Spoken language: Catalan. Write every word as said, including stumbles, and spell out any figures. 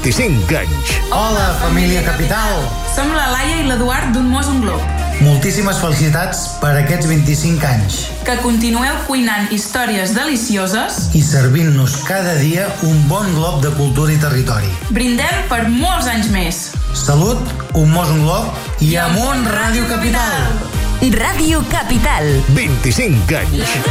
vint-i-cinc anys. Hola, família Capital! Som la Laia i l'Eduard d'un Mos un Glob. Moltíssimes felicitats per aquests vint-i-cinc anys. Que continueu cuinant històries delicioses i servint-nos cada dia un bon glob de cultura i territori. Brindem per molts anys més. Salut, un Mos un Glob i amunt Ràdio Capital! Ràdio Capital. vint-i-cinc anys.